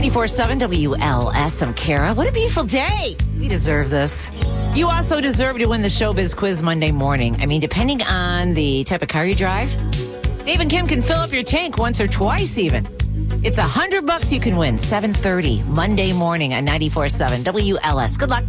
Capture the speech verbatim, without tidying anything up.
ninety-four point seven W L S. I'm Kara. What a beautiful day. We deserve this. You also deserve to win the Showbiz Quiz Monday morning. I mean, depending on the type of car you drive, Dave and Kim can fill up your tank once or twice even. It's a hundred bucks you can win. seven thirty Monday morning at ninety-four point seven W L S. Good luck.